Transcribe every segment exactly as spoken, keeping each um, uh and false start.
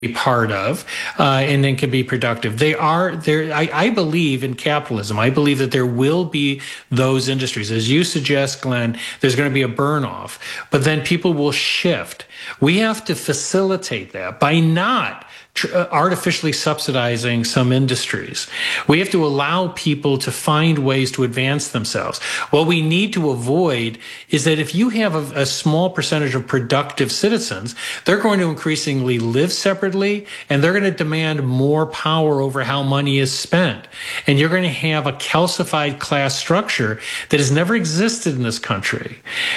be part of, uh, and then can be productive. They are there. I, I believe in capitalism. I believe that there will be those industries, as you suggest, Glenn. There's going to be a burn off, but then people will shift. We have to facilitate that by not artificially subsidizing some industries. We have to allow people to find ways to advance themselves. What we need to avoid is that if you have a, a small percentage of productive citizens, they're going to increasingly live separately, and they're going to demand more power over how money is spent. And you're going to have a calcified class structure that has never existed in this country.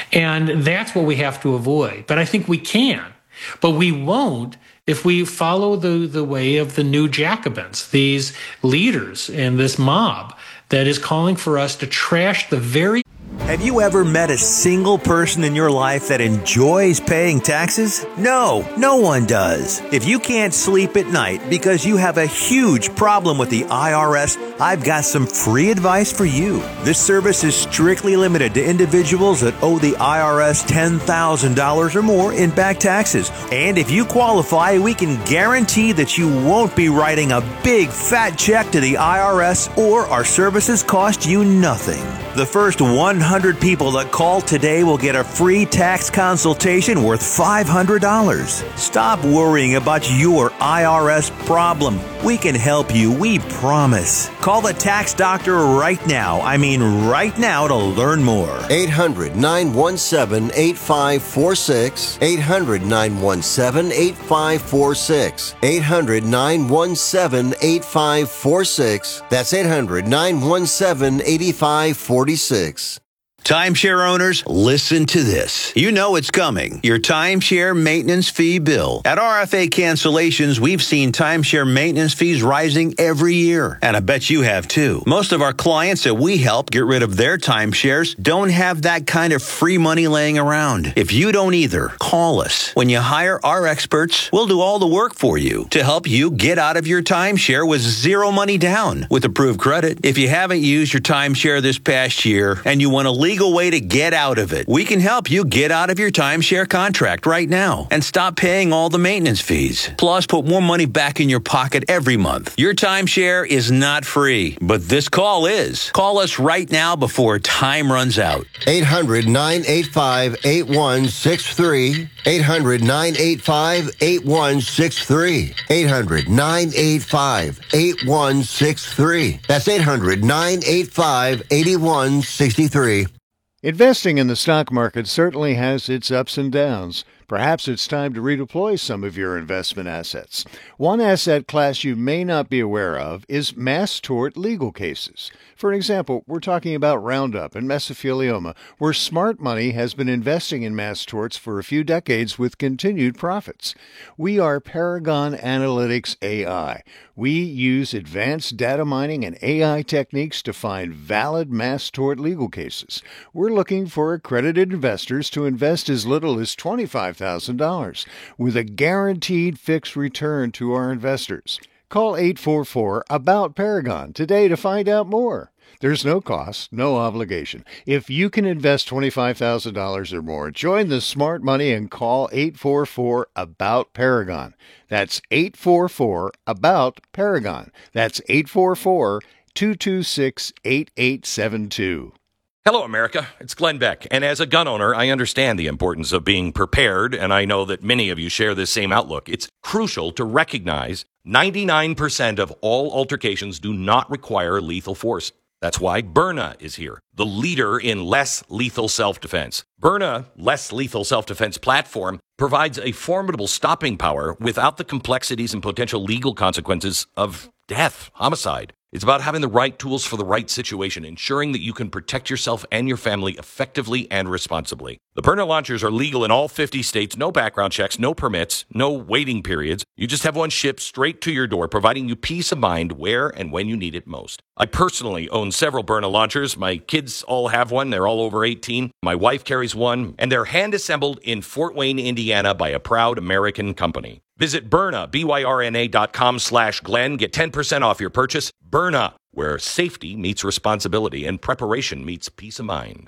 And that's what we have to avoid. But I think we can, but we won't if we follow the, the way of the new Jacobins, these leaders in this mob that is calling for us to trash the very... Have you ever met a single person in your life that enjoys paying taxes? No, no one does. If you can't sleep at night because you have a huge problem with the I R S, I've got some free advice for you. This service is strictly limited to individuals that owe the I R S ten thousand dollars or more in back taxes. And if you qualify, we can guarantee that you won't be writing a big fat check to the I R S, or our services cost you nothing. The first one hundred people that call today will get a free tax consultation worth five hundred dollars. Stop worrying about your I R S problem. We can help you, we promise. Call the tax doctor right now. I mean right now to learn more. eight hundred, nine one seven, eight five four six. eight hundred, nine one seven, eight five four six. eight hundred, nine one seven, eight five four six. That's eight hundred, nine one seven, eight five four six. Timeshare owners, listen to this. You know it's coming. Your timeshare maintenance fee bill. At R F A Cancellations, we've seen timeshare maintenance fees rising every year. And I bet you have too. Most of our clients that we help get rid of their timeshares don't have that kind of free money laying around. If you don't either, call us. When you hire our experts, we'll do all the work for you to help you get out of your timeshare with zero money down with approved credit. If you haven't used your timeshare this past year and you want to leave legal way to get out of it. We can help you get out of your timeshare contract right now and stop paying all the maintenance fees. Plus, put more money back in your pocket every month. Your timeshare is not free, but this call is. Call us right now before time runs out. eight hundred, nine eight five, eight one six three. eight hundred, nine eight five, eight one six three. eight hundred, nine eight five, eight one six three. That's eight hundred, nine eight five, eight one six three. Investing in the stock market certainly has its ups and downs. Perhaps it's time to redeploy some of your investment assets. One asset class you may not be aware of is mass tort legal cases. For example, we're talking about Roundup and mesothelioma, where smart money has been investing in mass torts for a few decades with continued profits. We are Paragon Analytics A I. We use advanced data mining and A I techniques to find valid mass tort legal cases. We're looking for accredited investors to invest as little as twenty-five thousand dollars with a guaranteed fixed return to our investors. Call eight four four, A B O U T, Paragon today to find out more. There's no cost, no obligation. If you can invest twenty-five thousand dollars or more, join the smart money and call eight four four, A B O U T, Paragon. That's eight four four, A B O U T, Paragon. That's eight four four, two two six, eight eight seven two. Hello, America. It's Glenn Beck. And as a gun owner, I understand the importance of being prepared, and I know that many of you share this same outlook. It's crucial to recognize ninety-nine percent of all altercations do not require lethal force. That's why Byrna is here, the leader in less lethal self-defense. Byrna Less Lethal Self-Defense platform provides a formidable stopping power without the complexities and potential legal consequences of death, homicide. It's about having the right tools for the right situation, ensuring that you can protect yourself and your family effectively and responsibly. The Byrna launchers are legal in all fifty states, no background checks, no permits, no waiting periods. You just have one shipped straight to your door, providing you peace of mind where and when you need it most. I personally own several Byrna launchers. My kids all have one. They're all over eighteen. My wife carries one, and they're hand-assembled in Fort Wayne, Indiana by a proud American company. Visit Byrna, B Y R N A dot com slash Glenn. Get ten percent off your purchase. Byrna, where safety meets responsibility and preparation meets peace of mind.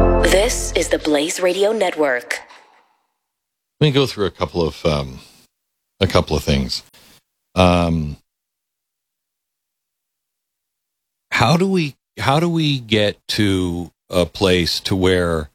This is the Blaze Radio Network. Let me go through a couple of um, a couple of things. Um, how do we how do we get to a place to where?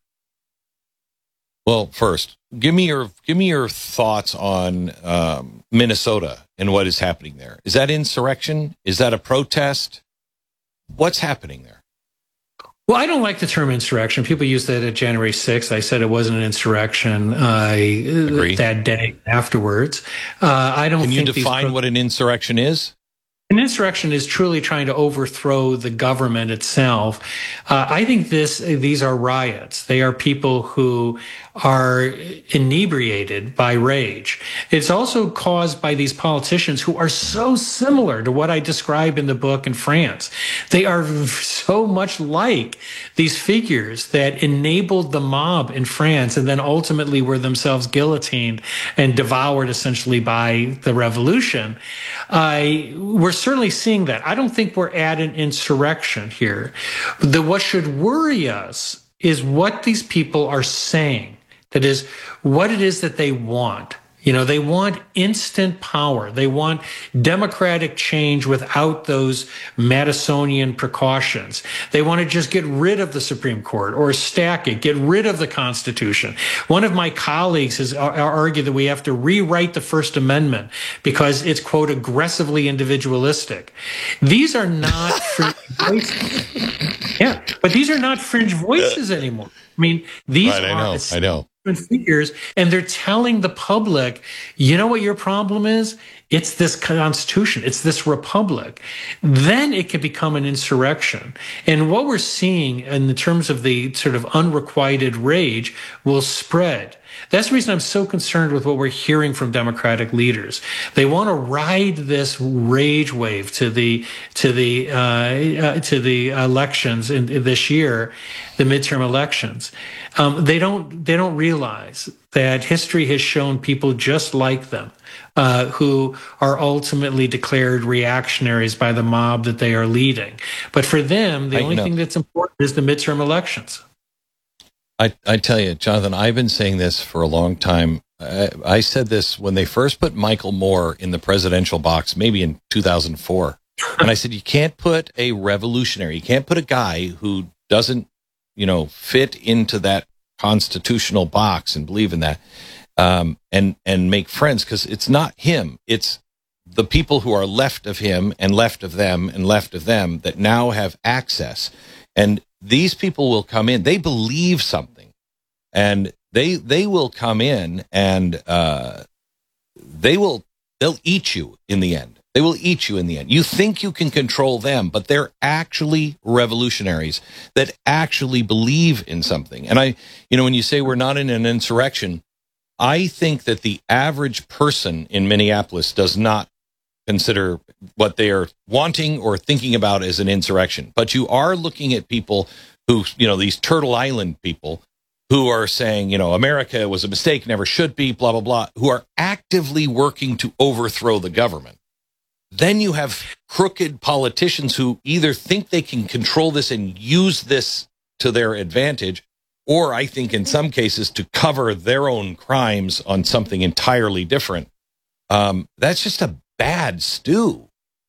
Well, first, give me your give me your thoughts on um, Minnesota and what is happening there. Is that insurrection? Is that a protest? What's happening there? Well, I don't like the term insurrection. People use that at January sixth. I said it wasn't an insurrection uh, that day afterwards. Uh, I don't. Can you think define these pro- what an insurrection is? An insurrection is truly trying to overthrow the government itself. Uh, I think this these are riots. They are people who are inebriated by rage. It's also caused by these politicians who are so similar to what I describe in the book in France. They are so much like these figures that enabled the mob in France and then ultimately were themselves guillotined and devoured essentially by the revolution. Uh, we're certainly seeing that. I don't think we're at an insurrection here. The, what should worry us is what these people are saying. That is, what it is that they want. You know, they want instant power. They want democratic change without those Madisonian precautions. They want to just get rid of the Supreme Court or stack it, get rid of the Constitution. One of my colleagues has argued that we have to rewrite the First Amendment because it's, quote, aggressively individualistic. These are not fringe voices. Yeah, but these are not fringe voices anymore. I mean, these right, are I know, I know. figures, and they're telling the public, you know what your problem is? It's this Constitution. It's this republic. Then it can become an insurrection. And what we're seeing in the terms of the sort of unrequited rage will spread. That's the reason I'm so concerned with what we're hearing from Democratic leaders. They want to ride this rage wave to the to the uh, uh, to the elections in, in this year, the midterm elections. Um, they don't they don't realize that history has shown people just like them uh, who are ultimately declared reactionaries by the mob that they are leading. But for them, the I only know. thing that's important is the midterm elections. I, I tell you, Jonathan, I've been saying this for a long time. I, I said this when they first put Michael Moore in the presidential box, maybe in two thousand four. And I said, you can't put a revolutionary, you can't put a guy who doesn't, you know, fit into that constitutional box and believe in that, um, and, and make friends, because it's not him. It's the people who are left of him and left of them and left of them that now have access. And these people will come in. They believe something, and they they will come in and uh, they will they'll eat you in the end. They will eat you in the end. You think you can control them, but they're actually revolutionaries that actually believe in something. And I, you know, when you say we're not in an insurrection, I think that the average person in Minneapolis does not consider what they are wanting or thinking about as an insurrection. But you are looking at people who, you know, these Turtle Island people who are saying, you know, America was a mistake, never should be, blah, blah, blah, who are actively working to overthrow the government. Then you have crooked politicians who either think they can control this and use this to their advantage, or I think in some cases to cover their own crimes on something entirely different. Um, that's just a bad stew.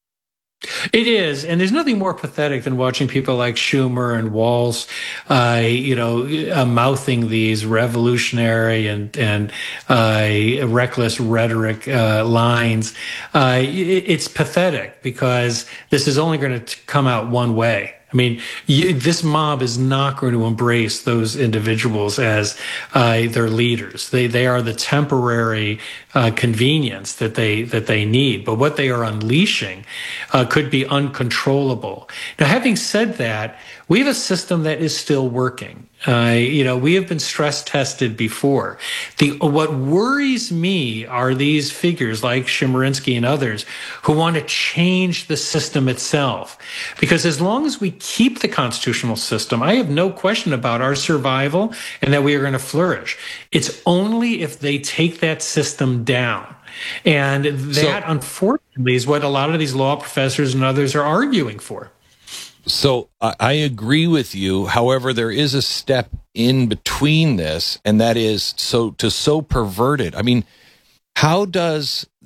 It is, and there's nothing more pathetic than watching people like Schumer and Walz, uh, you know, uh, mouthing these revolutionary and and uh, reckless rhetoric uh, lines. Uh, it, it's pathetic because this is only going to come out one way. I mean, you, this mob is not going to embrace those individuals as uh, their leaders. They they are the temporary uh, convenience that they that they need. But what they are unleashing uh, could be uncontrollable. Now, having said that, we have a system that is still working. Uh, you know, we have been stress tested before. The what worries me are these figures like Chemerinsky and others who want to change the system itself. Because as long as we keep the constitutional system, I have no question about our survival and that we are going to flourish. It's only if they take that system down. And that, so, unfortunately, is what a lot of these law professors and others are arguing for. So I agree with you. However, there is a step in between this, and that is so to so pervert it. I mean, how does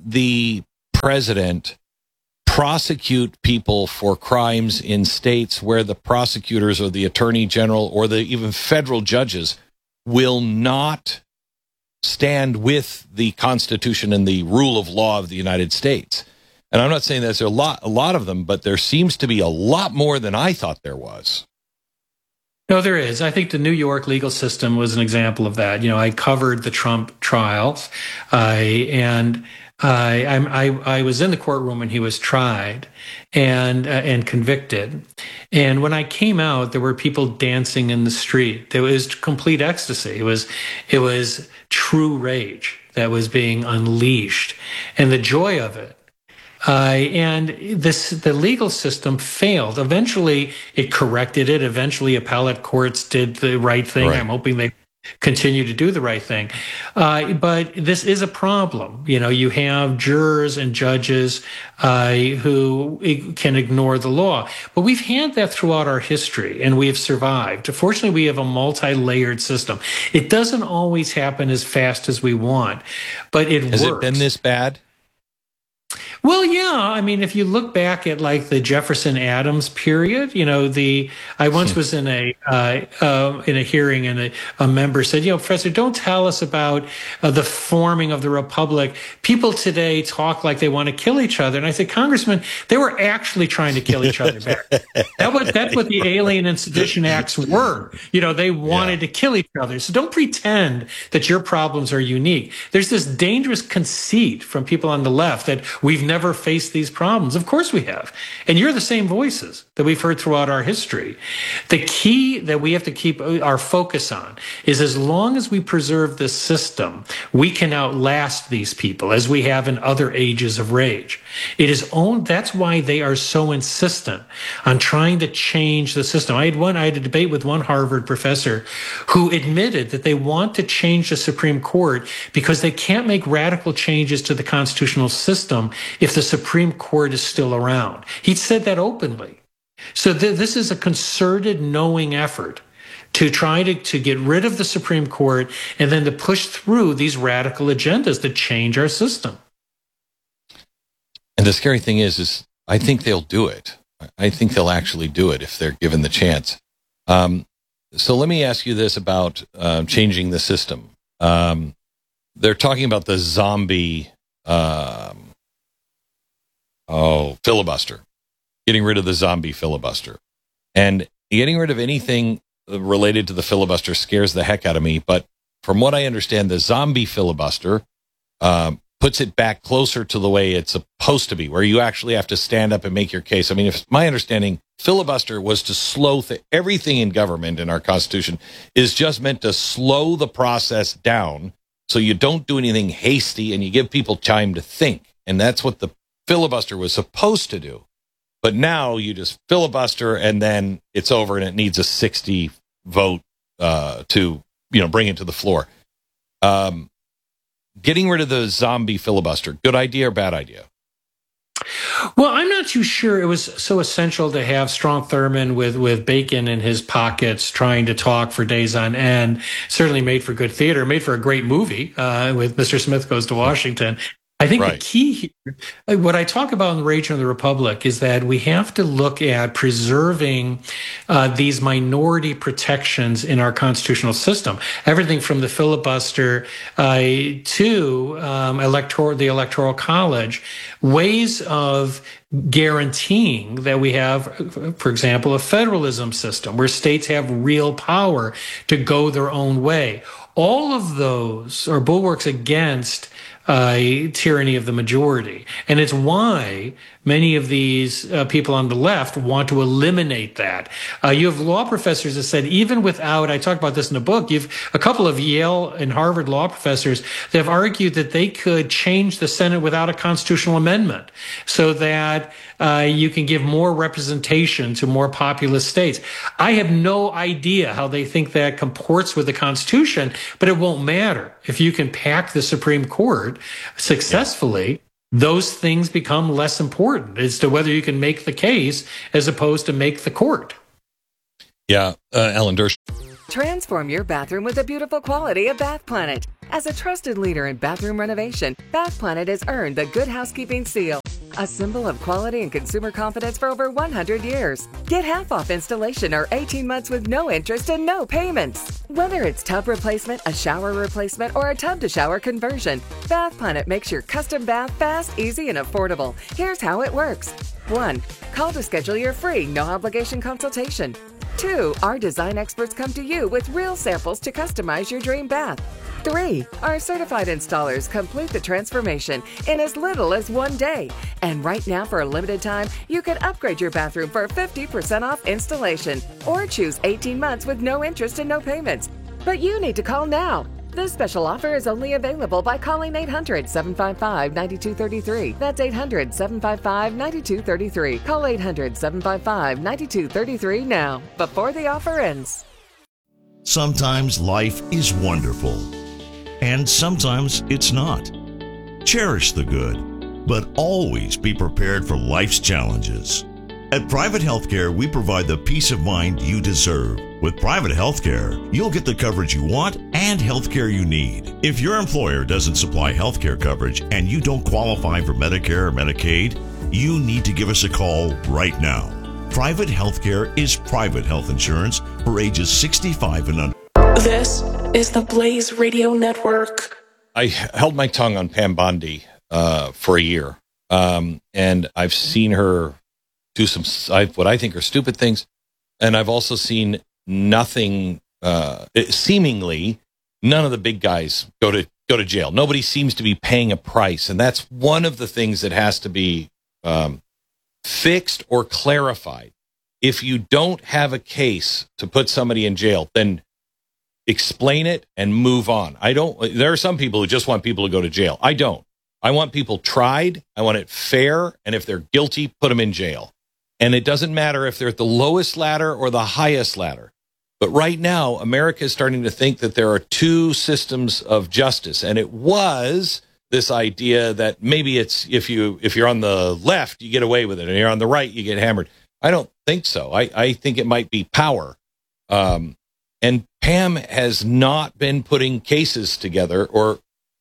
the president prosecute people for crimes in states where the prosecutors or the attorney general or the even federal judges will not stand with the Constitution and the rule of law of the United States? And I'm not saying there's a lot, a lot of them, but there seems to be a lot more than I thought there was. No, there is. I think the New York legal system was an example of that. You know, I covered the Trump trials, uh, and I, I I was in the courtroom when he was tried and uh, and convicted. And when I came out, there were people dancing in the street. There was complete ecstasy. It was it was true rage that was being unleashed, and the joy of it. Uh, and this, the legal system failed. Eventually, it corrected it. Eventually, appellate courts did the right thing. Right. I'm hoping they continue to do the right thing. Uh, but this is a problem. You know, you have jurors and judges uh, who can ignore the law. But we've had that throughout our history, and we have survived. Fortunately, we have a multi-layered system. It doesn't always happen as fast as we want, but it Has works. it been this bad? Well, yeah. I mean, if you look back at like the Jefferson Adams period, you know, the I once was in a uh, uh, in a hearing, and a, a member said, "You know, Professor, don't tell us about uh, the forming of the republic. People today talk like they want to kill each other." And I said, "Congressman, they were actually trying to kill each other back. That was that's what the Alien and Sedition Acts were. You know, they wanted Yeah. to kill each other. So don't pretend that your problems are unique. There's this dangerous conceit from people on the left that we've never faced these problems. Of course we have. And you're the same voices that we've heard throughout our history. The key that we have to keep our focus on is, as long as we preserve this system, we can outlast these people, as we have in other ages of rage. It is own, that's why they are so insistent on trying to change the system. I had one, I had a debate with one Harvard professor who admitted that they want to change the Supreme Court because they can't make radical changes to the constitutional system if the Supreme Court is still around. He said that openly. So th- this is a concerted, knowing effort to try to, to get rid of the Supreme Court and then to push through these radical agendas that change our system. And the scary thing is, is I think they'll do it. I think they'll actually do it if they're given the chance. Um, so let me ask you this about uh, changing the system. Um, they're talking about the zombie um, Oh, filibuster. Getting rid of the zombie filibuster. And getting rid of anything related to the filibuster scares the heck out of me. But from what I understand, the zombie filibuster uh, puts it back closer to the way it's supposed to be, where you actually have to stand up and make your case. I mean, if my understanding, filibuster was to slow th- everything in government in our Constitution is just meant to slow the process down so you don't do anything hasty and you give people time to think. And that's what the filibuster was supposed to do. But now you just filibuster and then it's over, and it needs a sixty vote uh, to, you know, bring it to the floor. Um, getting rid of the zombie filibuster, good idea or bad idea? Well, I'm not too sure it was so essential to have Strom Thurmond with, with bacon in his pockets trying to talk for days on end. Certainly made for good theater, made for a great movie uh, with Mister Smith Goes to Washington. I think Right. the key here, what I talk about in The Rage of the Republic, is that we have to look at preserving uh, these minority protections in our constitutional system. Everything from the filibuster uh, to um, electoral, the Electoral College, ways of guaranteeing that we have, for example, a federalism system where states have real power to go their own way. All of those are bulwarks against Uh, tyranny of the majority. And it's why many of these uh, people on the left want to eliminate that. Uh, you have law professors that said, even without, I talk about this in the book, you've a couple of Yale and Harvard law professors that have argued that they could change the Senate without a constitutional amendment so that uh, you can give more representation to more populous states. I have no idea how they think that comports with the Constitution, but it won't matter. If you can pack the Supreme Court successfully, yeah. Those things become less important as to whether you can make the case as opposed to make the court. Yeah, uh, Alan Dersh. Transform your bathroom with the beautiful quality of Bath Planet. As a trusted leader in bathroom renovation, Bath Planet has earned the Good Housekeeping seal, a symbol of quality and consumer confidence for over one hundred years. Get half off installation or eighteen months with no interest and no payments. Whether it's tub replacement, a shower replacement, or a tub-to-shower conversion, Bath Planet makes your custom bath fast, easy, and affordable. Here's how it works. one. Call to schedule your free, no-obligation consultation. two. Our design experts come to you with real samples to customize your dream bath. three. Our certified installers complete the transformation in as little as one day. And right now, for a limited time, you can upgrade your bathroom for fifty percent off installation or choose eighteen months with no interest and no payments. But you need to call now. This special offer is only available by calling eight hundred, seven five five, nine two three three. That's eight hundred, seven five five, nine two three three. Call eight hundred, seven five five, nine two three three now, before the offer ends. Sometimes life is wonderful, and sometimes it's not. Cherish the good, but always be prepared for life's challenges. At Private Healthcare, we provide the peace of mind you deserve. With Private Healthcare, you'll get the coverage you want and healthcare you need. If your employer doesn't supply healthcare coverage and you don't qualify for Medicare or Medicaid, you need to give us a call right now. Private Healthcare is private health insurance for ages sixty-five and under. This is the Blaze Radio Network. I held my tongue on Pam Bondi uh, for a year, um, and I've seen her do some I, what I think are stupid things, and I've also seen nothing. Uh, seemingly, none of the big guys go to go to jail. Nobody seems to be paying a price, and that's one of the things that has to be um, fixed or clarified. If you don't have a case to put somebody in jail, then explain it and move on. I don't. There are some people who just want people to go to jail. I don't. I want people tried. I want it fair, and if they're guilty, put them in jail. And it doesn't matter if they're at the lowest ladder or the highest ladder. But right now, America is starting to think that there are two systems of justice. And it was this idea that maybe it's if you if you're on the left, you get away with it, and you're on the right, you get hammered. I don't think so. I, I think it might be power. Um, and Pam has not been putting cases together, or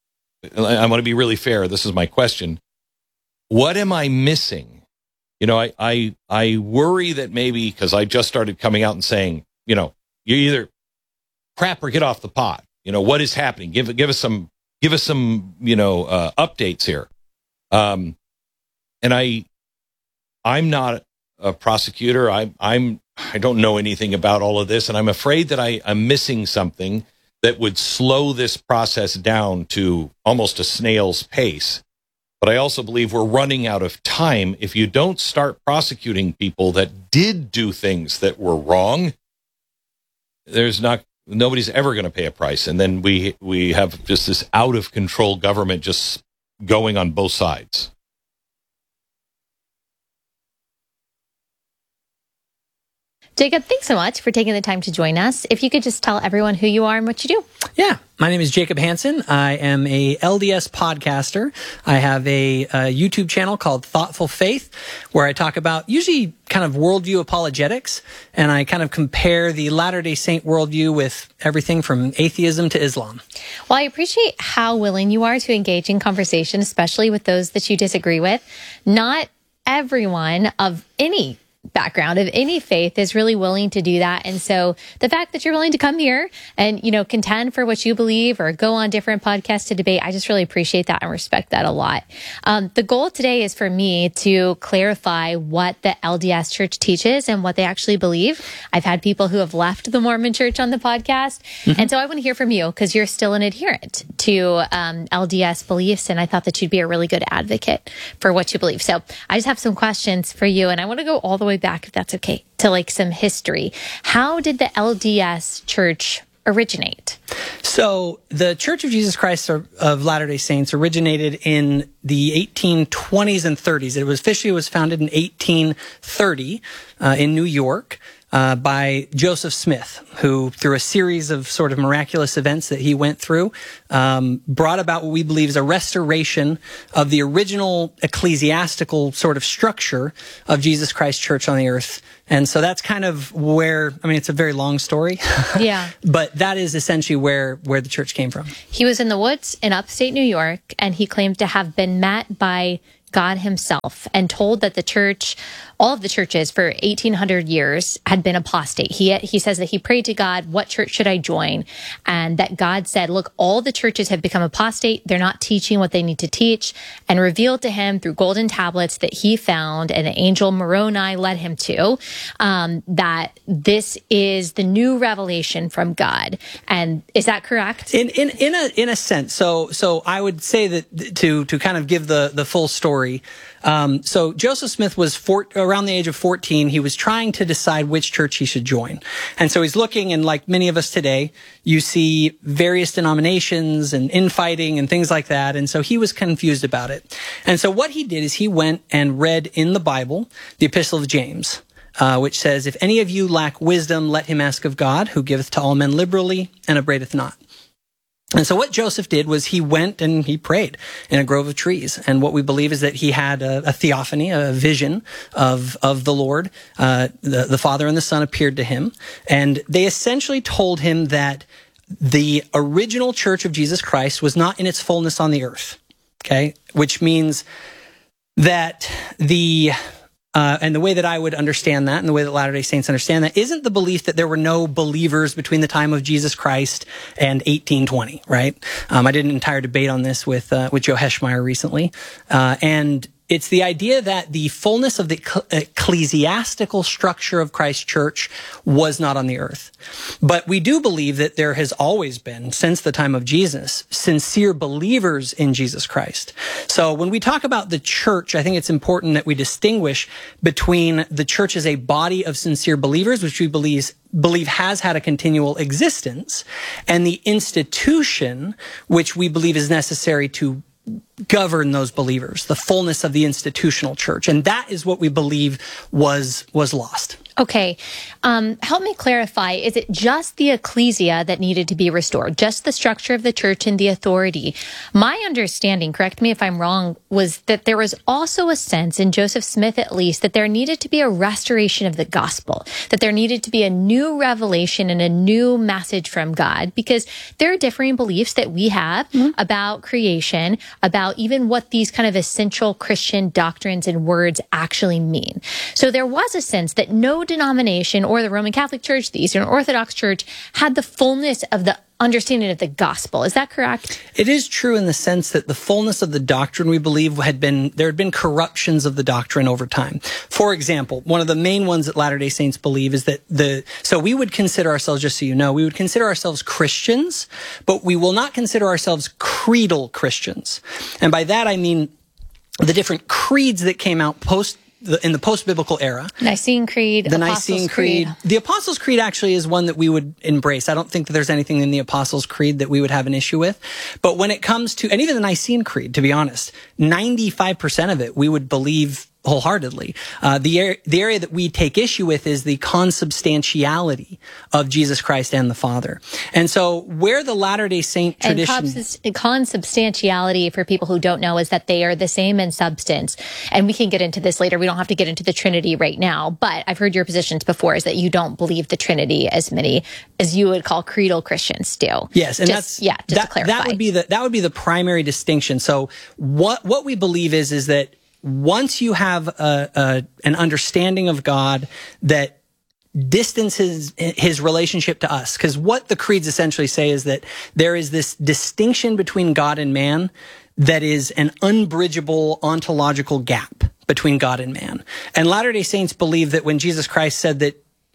I want to be really fair. This is my question. What am I missing? You know, I, I, I worry that maybe because I just started coming out and saying, you know, you either crap or get off the pot. You know, what is happening? Give give us some give us some, you know, uh, updates here. Um, and I, I'm not a prosecutor. I, I'm I don't know anything about all of this, and I'm afraid that I, I'm missing something that would slow this process down to almost a snail's pace. But I also believe we're running out of time. If you don't start prosecuting people that did do things that were wrong, there's not nobody's ever going to pay a price. And then we we have just this out of control government just going on both sides. Jacob, thanks so much for taking the time to join us. If you could just tell everyone who you are and what you do. Yeah, my name is Jacob Hansen. I am a L D S podcaster. I have a, a YouTube channel called Thoughtful Faith, where I talk about usually kind of worldview apologetics, and I kind of compare the Latter-day Saint worldview with everything from atheism to Islam. Well, I appreciate how willing you are to engage in conversation, especially with those that you disagree with. Not everyone of any background of any faith is really willing to do that. And so the fact that you're willing to come here and, you know, contend for what you believe or go on different podcasts to debate, I just really appreciate that and respect that a lot. Um, the goal today is for me to clarify what the L D S Church teaches and what they actually believe. I've had people who have left the Mormon Church on the podcast. Mm-hmm. And so I want to hear from you because you're still an adherent to um, L D S beliefs. And I thought that you'd be a really good advocate for what you believe. So I just have some questions for you, and I want to go all the way back, if that's okay, to like some history. How did the L D S Church originate? So the Church of Jesus Christ of Latter-day Saints originated in the eighteen twenties and thirties. It was officially was founded in eighteen thirty uh, in New York. Uh, by Joseph Smith, who, through a series of sort of miraculous events that he went through, um, brought about what we believe is a restoration of the original ecclesiastical sort of structure of Jesus Christ Church on the earth. And so that's kind of where, I mean, it's a very long story. Yeah. But that is essentially where, where the church came from. He was in the woods in upstate New York, and he claimed to have been met by God himself and told that the church, all of the churches for eighteen hundred years had been apostate. He he says that he prayed to God, what church should I join? And that God said, look, all the churches have become apostate. They're not teaching what they need to teach, and revealed to him through golden tablets that he found and the angel Moroni led him to, um, that this is the new revelation from God. And is that correct? In, in, in a, in a sense. So, so I would say that to, to kind of give the, the full story. Um, so Joseph Smith was four, around the age of fourteen. He was trying to decide which church he should join. And so he's looking, and like many of us today, you see various denominations and infighting and things like that. And so he was confused about it. And so what he did is he went and read in the Bible, the Epistle of James, uh, which says, if any of you lack wisdom, let him ask of God, who giveth to all men liberally and upbraideth not. And so what Joseph did was he went and he prayed in a grove of trees. And what we believe is that he had a, a theophany, a vision of, of the Lord. Uh, the, the Father and the Son appeared to him. And they essentially told him that the original church of Jesus Christ was not in its fullness on the earth. Okay? Which means that the... Uh, and the way that I would understand that, and the way that Latter-day Saints understand that, isn't the belief that there were no believers between the time of Jesus Christ and eighteen twenty, right? Um, I did an entire debate on this with uh, with Joe Heschmeyer recently, uh, and it's the idea that the fullness of the ecclesiastical structure of Christ's church was not on the earth. But we do believe that there has always been, since the time of Jesus, sincere believers in Jesus Christ. So when we talk about the church, I think it's important that we distinguish between the church as a body of sincere believers, which we believe believe has had a continual existence, and the institution, which we believe is necessary to govern those believers, the fullness of the institutional church. And that is what we believe was was lost. Okay. Um, help me clarify. Is it just the ecclesia that needed to be restored? Just the structure of the church and the authority? My understanding, correct me if I'm wrong, was that there was also a sense, in Joseph Smith at least, that there needed to be a restoration of the gospel, that there needed to be a new revelation and a new message from God, because there are differing beliefs that we have mm-hmm. about creation, about even what these kind of essential Christian doctrines and words actually mean. So there was a sense that no denomination or the Roman Catholic Church, the Eastern Orthodox Church, had the fullness of the understanding of the gospel. Is that correct? It is true in the sense that the fullness of the doctrine, we believe, had been, there had been corruptions of the doctrine over time. For example, one of the main ones that Latter-day Saints believe is that the, so we would consider ourselves, just so you know, we would consider ourselves Christians, but we will not consider ourselves creedal Christians. And by that, I mean the different creeds that came out post The, in the post-biblical era. Nicene Creed, the Apostles' Nicene Creed. Creed. The Apostles' Creed actually is one that we would embrace. I don't think that there's anything in the Apostles' Creed that we would have an issue with. But when it comes to, and even the Nicene Creed, to be honest, ninety-five percent of it we would believe wholeheartedly. Uh, the, er- the area that we take issue with is the consubstantiality of Jesus Christ and the Father. And so where the Latter-day Saint tradition... And cons- consubstantiality, for people who don't know, is that they are the same in substance. And we can get into this later. We don't have to get into the Trinity right now. But I've heard your positions before is that you don't believe the Trinity as many as you would call creedal Christians do. Yes, and just, that's... Yeah, just that, to clarify. That would be the, that would be the primary distinction. So what, what we believe is, is that once you have a, a, an understanding of God that distances his relationship to us, because what the creeds essentially say is that there is this distinction between God and man that is an unbridgeable ontological gap between God and man. And Latter-day Saints believe that when Jesus Christ said that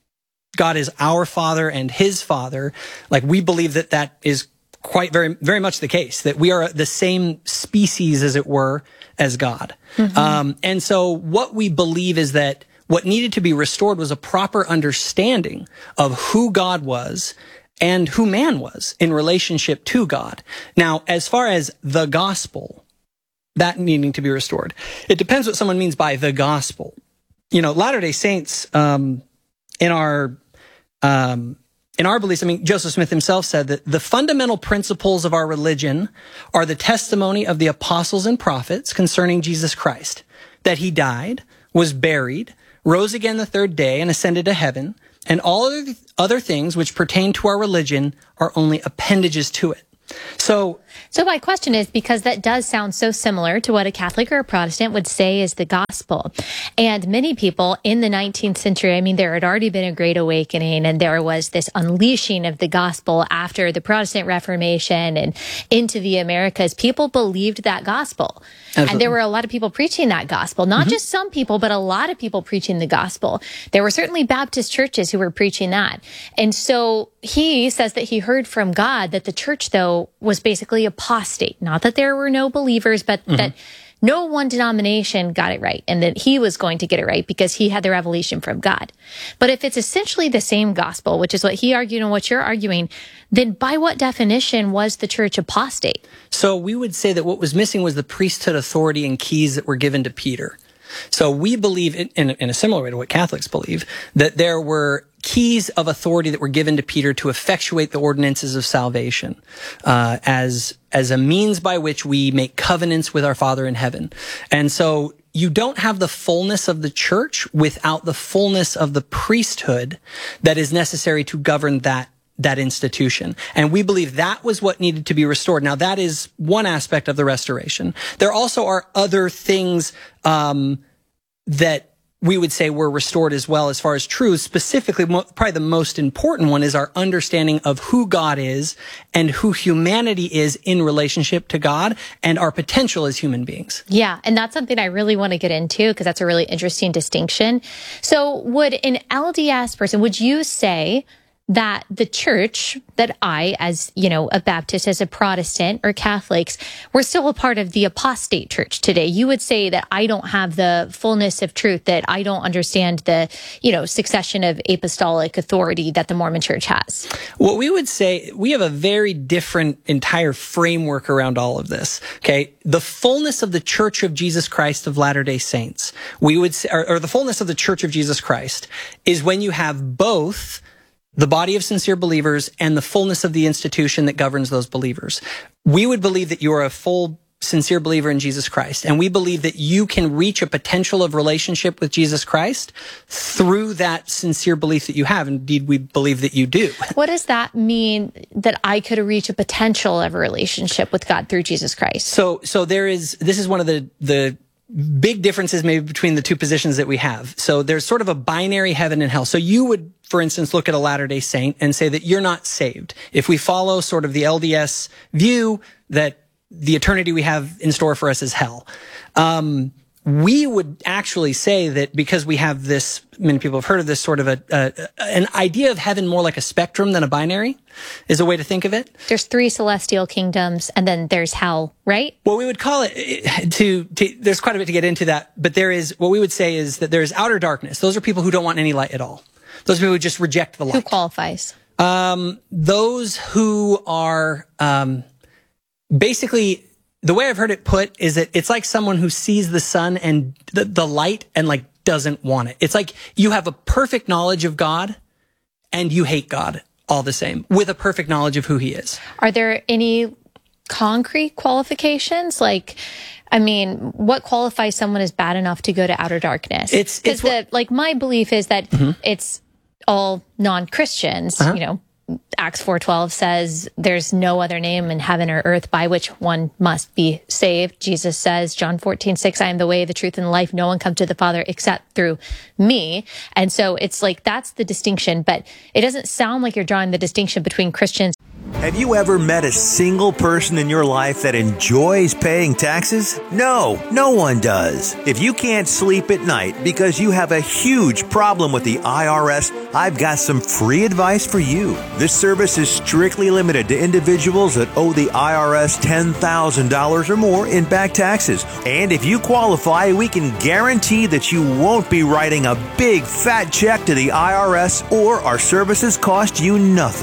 God is our Father and his Father, like we believe that that is quite very, very much the case, that we are the same species, as it were, as God. Mm-hmm. Um, and so what we believe is that what needed to be restored was a proper understanding of who God was and who man was in relationship to God. Now, as far as the gospel, that needing to be restored. It depends what someone means by the gospel. You know, Latter-day Saints, um, in our, um, in our beliefs, I mean, Joseph Smith himself said that the fundamental principles of our religion are the testimony of the apostles and prophets concerning Jesus Christ, that he died, was buried, rose again the third day, and ascended to heaven, and all other things which pertain to our religion are only appendages to it. So, so my question is, because that does sound so similar to what a Catholic or a Protestant would say is the gospel. And many people in the nineteenth century, I mean, there had already been a great awakening and there was this unleashing of the gospel after the Protestant Reformation and into the Americas. People believed that gospel. Absolutely. And there were a lot of people preaching that gospel, not mm-hmm. just some people, but a lot of people preaching the gospel. There were certainly Baptist churches who were preaching that. And so he says that he heard from God that the church, though, was basically apostate. Not that there were no believers, but mm-hmm. that no one denomination got it right and that he was going to get it right because he had the revelation from God. But if it's essentially the same gospel, which is what he argued and what you're arguing, then by what definition was the church apostate? So we would say that what was missing was the priesthood authority and keys that were given to Peter. So we believe, in, in, in a similar way to what Catholics believe, that there were keys of authority that were given to Peter to effectuate the ordinances of salvation uh, as as a means by which we make covenants with our Father in heaven. And so you don't have the fullness of the church without the fullness of the priesthood that is necessary to govern that that institution. And we believe that was what needed to be restored. Now, that is one aspect of the restoration. There also are other things um, that we would say were restored as well as far as truths. Specifically, mo- probably the most important one is our understanding of who God is and who humanity is in relationship to God and our potential as human beings. Yeah, and that's something I really want to get into because that's a really interesting distinction. So would an L D S person, would you say that the church, that I, as, you know, a Baptist, as a Protestant or Catholics, we're still a part of the apostate church today? You would say that I don't have the fullness of truth, that I don't understand the, you know, succession of apostolic authority that the Mormon church has. What we would say, we have a very different entire framework around all of this. Okay. The fullness of the Church of Jesus Christ of Latter-day Saints, we would say, or, or the fullness of the Church of Jesus Christ is when you have both the body of sincere believers and the fullness of the institution that governs those believers. We would believe that you are a full, sincere believer in Jesus Christ. And we believe that you can reach a potential of relationship with Jesus Christ through that sincere belief that you have. Indeed, we believe that you do. What does that mean, that I could reach a potential of a relationship with God through Jesus Christ? So, so there is, this is one of the, the, big differences maybe between the two positions that we have. So there's sort of a binary heaven and hell. So you would, for instance, look at a Latter-day Saint and say that you're not saved. If we follow sort of the L D S view that the eternity we have in store for us is hell. Um, we would actually say that because we have this, many people have heard of this sort of a, a an idea of heaven more like a spectrum than a binary is a way to think of it. There's three celestial kingdoms and then there's hell, right? Well, we would call it to, to, there's quite a bit to get into that, but there is, what we would say is that there's outer darkness. Those are people who don't want any light at all. Those people who just reject the light. Who qualifies? Um, those who are, um, basically, the way I've heard it put is that it's like someone who sees the sun and the, the light and like doesn't want it. It's like you have a perfect knowledge of God and you hate God all the same with a perfect knowledge of who he is. Are there any concrete qualifications? Like, I mean, what qualifies someone as bad enough to go to outer darkness? It's, because the, like my belief is that mm-hmm. it's all non-Christians, uh-huh. you know, Acts four twelve says there's no other name in heaven or earth by which one must be saved. Jesus says, John fourteen six, I am the way, the truth, and the life. No one comes to the Father except through me. And so it's like, that's the distinction, but it doesn't sound like you're drawing the distinction between Christians. Have you ever met a single person in your life that enjoys paying taxes? No, no one does. If you can't sleep at night because you have a huge problem with the I R S, I've got some free advice for you. This service is strictly limited to individuals that owe the I R S ten thousand dollars or more in back taxes. And if you qualify, we can guarantee that you won't be writing a big fat check to the I R S or our services cost you nothing.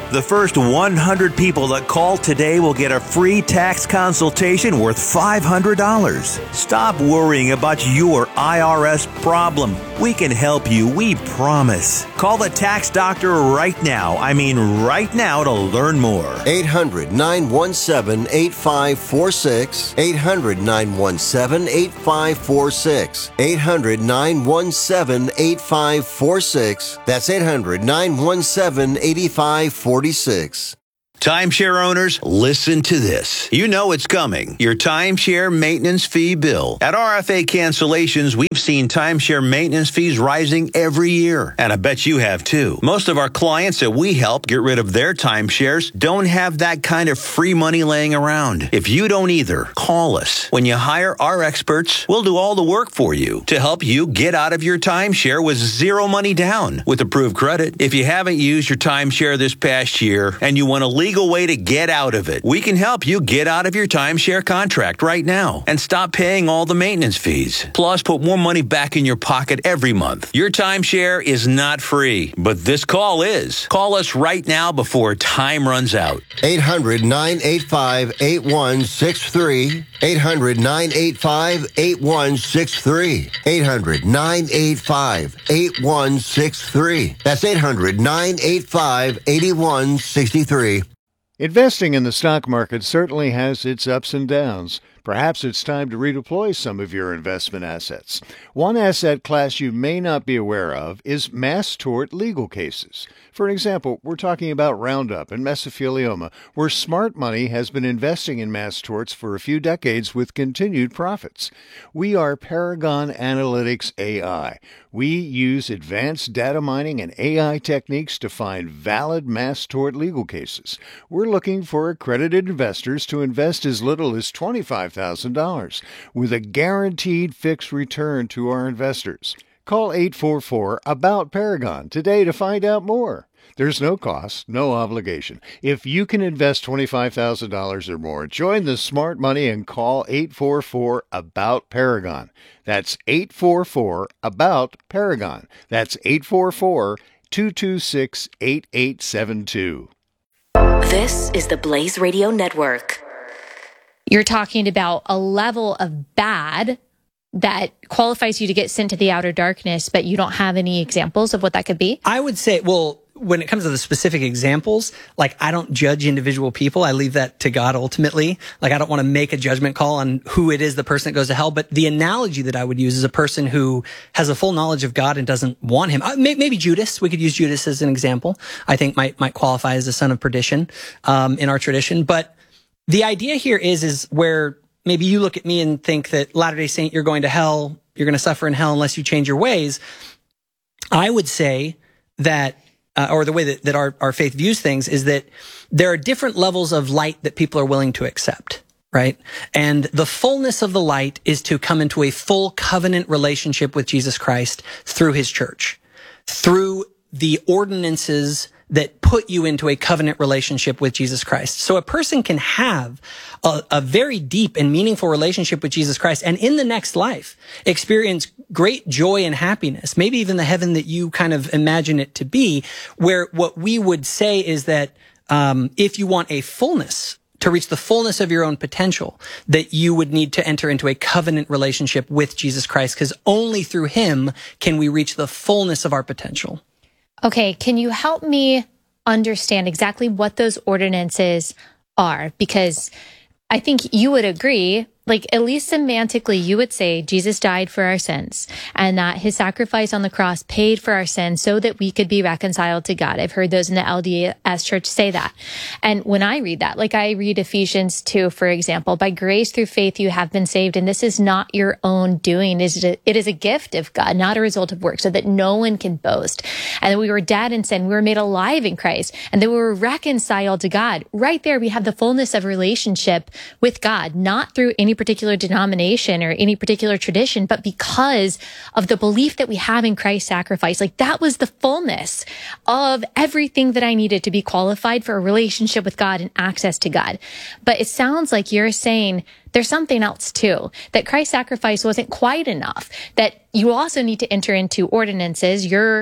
The first one hundred people that call today will get a free tax consultation worth five hundred dollars. Stop worrying about your I R S problem. We can help you, we promise. Call the tax doctor right now. I mean right now to learn more. eight hundred, nine one seven, eight five four six. eight hundred, nine one seven, eight five four six. eight hundred, nine one seven, eight five four six. That's eight hundred, nine one seven, eight five four six. Timeshare owners, listen to this. You know it's coming. Your timeshare maintenance fee bill. At R F A Cancellations, we've seen timeshare maintenance fees rising every year. And I bet you have too. Most of our clients that we help get rid of their timeshares don't have that kind of free money laying around. If you don't either, call us. When you hire our experts, we'll do all the work for you to help you get out of your timeshare with zero money down with approved credit. If you haven't used your timeshare this past year and you want to leave legal way to get out of it. We can help you get out of your timeshare contract right now and stop paying all the maintenance fees. Plus, put more money back in your pocket every month. Your timeshare is not free, but this call is. Call us right now before time runs out. eight hundred, nine eight five, eight one six three. eight hundred, nine eight five, eight one six three. eight hundred, nine eight five, eight one six three. That's eight hundred, nine eight five, eight one six three. Investing in the stock market certainly has its ups and downs. Perhaps it's time to redeploy some of your investment assets. One asset class you may not be aware of is mass tort legal cases. For example, we're talking about Roundup and mesothelioma, where smart money has been investing in mass torts for a few decades with continued profits. We are Paragon Analytics A I. We use advanced data mining and A I techniques to find valid mass tort legal cases. We're looking for accredited investors to invest as little as twenty-five thousand dollars with a guaranteed fixed return to our investors. Call eight four four, ABOUT Paragon today to find out more. There's no cost, no obligation. If you can invest twenty-five thousand dollars or more, join the smart money and call eight four four, ABOUT Paragon. That's eight four four, ABOUT Paragon. That's eight four four, two two six, eight eight seven two. This is the Blaze Radio Network. You're talking about a level of bad that qualifies you to get sent to the outer darkness, but you don't have any examples of what that could be? I would say, well, when it comes to the specific examples, like I don't judge individual people. I leave that to God ultimately. Like I don't want to make a judgment call on who it is the person that goes to hell. But the analogy that I would use is a person who has a full knowledge of God and doesn't want him. Maybe Judas. We could use Judas as an example. I think might might qualify as a son of perdition um, in our tradition. But the idea here is is where maybe you look at me and think that Latter-day Saint, you're going to hell, you're going to suffer in hell unless you change your ways. I would say that, uh, or the way that, that our, our faith views things is that there are different levels of light that people are willing to accept, right? And the fullness of the light is to come into a full covenant relationship with Jesus Christ through his church, through the ordinances that put you into a covenant relationship with Jesus Christ. So a person can have a, a very deep and meaningful relationship with Jesus Christ and in the next life experience great joy and happiness, maybe even the heaven that you kind of imagine it to be, where what we would say is that um, if you want a fullness, to reach the fullness of your own potential, that you would need to enter into a covenant relationship with Jesus Christ, because only through him can we reach the fullness of our potential. Okay, can you help me understand exactly what those ordinances are? Because I think you would agree, like at least semantically, you would say Jesus died for our sins and that his sacrifice on the cross paid for our sins so that we could be reconciled to God. I've heard those in the L D S church say that. And when I read that, like I read Ephesians two, for example, by grace through faith, you have been saved. And this is not your own doing. It is a gift of God, not a result of work, so that no one can boast. And that we were dead in sin. We were made alive in Christ and that we were reconciled to God. Right there, we have the fullness of relationship with God, not through any particular denomination or any particular tradition, but because of the belief that we have in Christ's sacrifice. Like that was the fullness of everything that I needed to be qualified for a relationship with God and access to God. But it sounds like you're saying there's something else too, that Christ's sacrifice wasn't quite enough, that you also need to enter into ordinances, your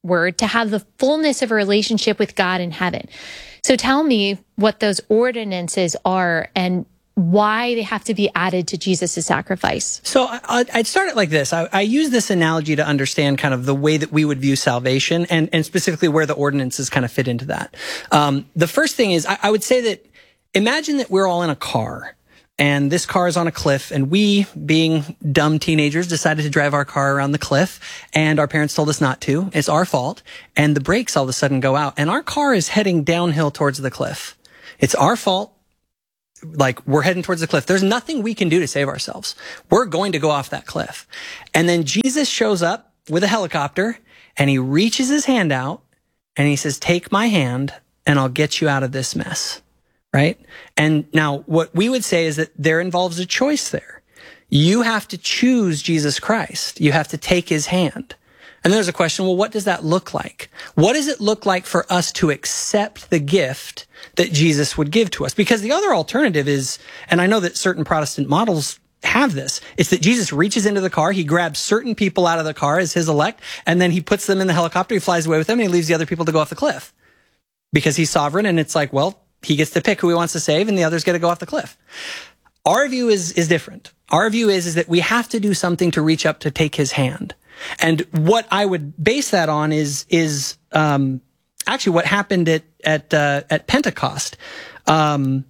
word to have the fullness of a relationship with God in heaven. So tell me what those ordinances are and why they have to be added to Jesus' sacrifice. So I, I'd start it like this. I, I use this analogy to understand kind of the way that we would view salvation and, and specifically where the ordinances kind of fit into that. Um, the first thing is I, I would say that imagine that we're all in a car and this car is on a cliff and we, being dumb teenagers, decided to drive our car around the cliff and our parents told us not to. It's our fault. And the brakes all of a sudden go out and our car is heading downhill towards the cliff. It's our fault. Like, we're heading towards the cliff. There's nothing we can do to save ourselves. We're going to go off that cliff. And then Jesus shows up with a helicopter and he reaches his hand out and he says, take my hand and I'll get you out of this mess. Right? And now what we would say is that there involves a choice there. You have to choose Jesus Christ. You have to take his hand. And there's a question, well, what does that look like? What does it look like for us to accept the gift that Jesus would give to us? Because the other alternative is, and I know that certain Protestant models have this, it's that Jesus reaches into the car, he grabs certain people out of the car as his elect, and then he puts them in the helicopter, he flies away with them, and he leaves the other people to go off the cliff. Because he's sovereign, and it's like, well, he gets to pick who he wants to save, and the others get to go off the cliff. Our view is, is different. Our view is, is that we have to do something to reach up to take his hand. And what I would base that on is, is, um, actually what happened at, at, uh, at Pentecost. Um,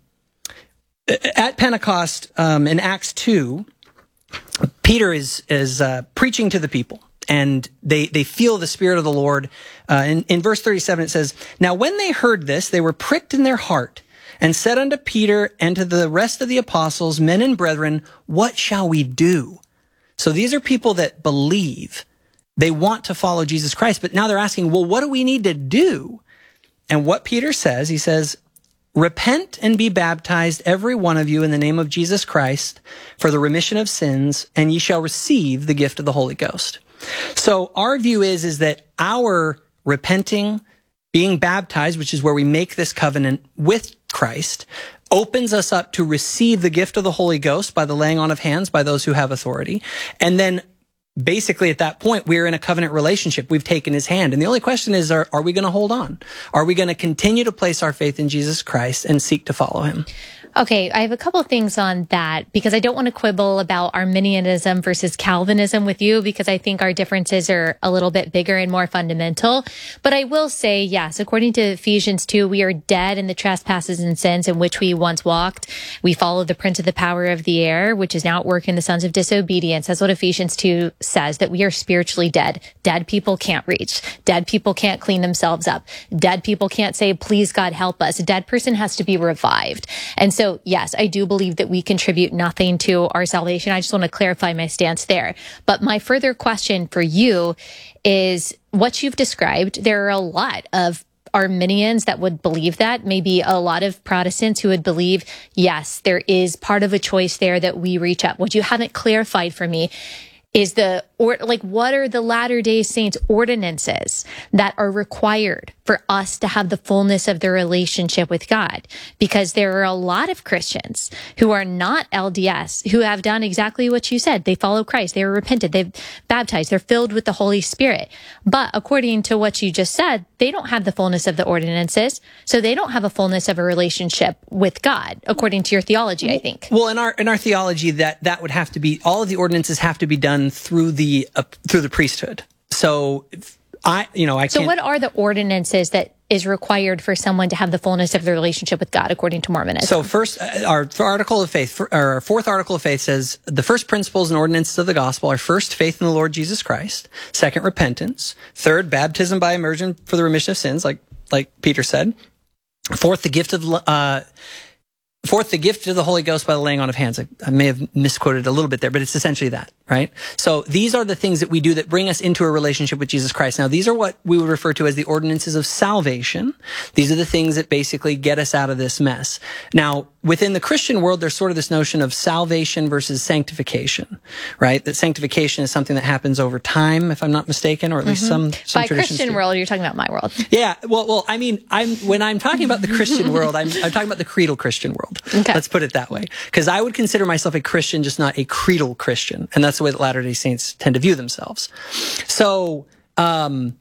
at Pentecost, um, in Acts two, Peter is, is, uh, preaching to the people and they, they feel the Spirit of the Lord. Uh, in, in verse thirty-seven, it says, now when they heard this, they were pricked in their heart and said unto Peter and to the rest of the apostles, men and brethren, what shall we do? So these are people that believe. They want to follow Jesus Christ, but now they're asking, well, what do we need to do? And what Peter says, he says, repent and be baptized, every one of you, in the name of Jesus Christ for the remission of sins, and ye shall receive the gift of the Holy Ghost. So our view is, is that our repenting, being baptized, which is where we make this covenant with Christ, opens us up to receive the gift of the Holy Ghost by the laying on of hands by those who have authority. And then basically at that point, we're in a covenant relationship. We've taken his hand. And the only question is, are, are we going to hold on? Are we going to continue to place our faith in Jesus Christ and seek to follow him? Okay, I have a couple of things on that because I don't want to quibble about Arminianism versus Calvinism with you because I think our differences are a little bit bigger and more fundamental. But I will say, yes, according to Ephesians two, we are dead in the trespasses and sins in which we once walked. We followed the prince of the power of the air, which is now at work in the sons of disobedience. That's what Ephesians two says, that we are spiritually dead. Dead people can't reach. Dead people can't clean themselves up. Dead people can't say, please God, help us. A dead person has to be revived. And so So, yes, I do believe that we contribute nothing to our salvation. I just want to clarify my stance there. But my further question for you is what you've described. There are a lot of Arminians that would believe that, maybe a lot of Protestants who would believe, yes, there is part of a choice there that we reach up. What you haven't clarified for me is the, or like, what are the Latter-day Saints ordinances that are required for us to have the fullness of the relationship with God? Because there are a lot of Christians who are not L D S, who have done exactly what you said. They follow Christ. They are repented. They've baptized. They're filled with the Holy Spirit. But according to what you just said, they don't have the fullness of the ordinances. So they don't have a fullness of a relationship with God, according to your theology, I think. Well, in our, in our theology, that, that would have to be, all of the ordinances have to be done through the, uh, through the priesthood. So I, you know, I can't. So what are the ordinances that is required for someone to have the fullness of the relationship with God, according to Mormonism? So first, uh, our article of faith, our fourth article of faith says the first principles and ordinances of the gospel are first, faith in the Lord Jesus Christ. Second, repentance. Third, baptism by immersion for the remission of sins, like, like Peter said. Fourth, the gift of, uh, Fourth, the gift of the Holy Ghost by the laying on of hands. I, I may have misquoted a little bit there, but it's essentially that, right? So these are the things that we do that bring us into a relationship with Jesus Christ. Now, these are what we would refer to as the ordinances of salvation. These are the things that basically get us out of this mess. Now, within the Christian world, there's sort of this notion of salvation versus sanctification, right? That sanctification is something that happens over time, if I'm not mistaken, or at least mm-hmm. some, some By traditions Christian do. world, you're talking about my world. Yeah, well, well, I mean, I'm when I'm talking about the Christian world, I'm, I'm talking about the creedal Christian world. Okay. Let's put it that way. Because I would consider myself a Christian, just not a creedal Christian. And that's the way that Latter-day Saints tend to view themselves. So, um,